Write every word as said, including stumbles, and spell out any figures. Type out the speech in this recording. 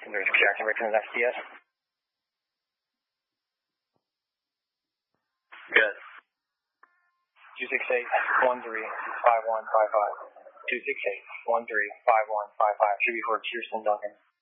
There's Jackson Richmond F C S. Good. two six eight, one three, five one five five. two six eight, one three, five one five five. Should be for Kirsten Duncan.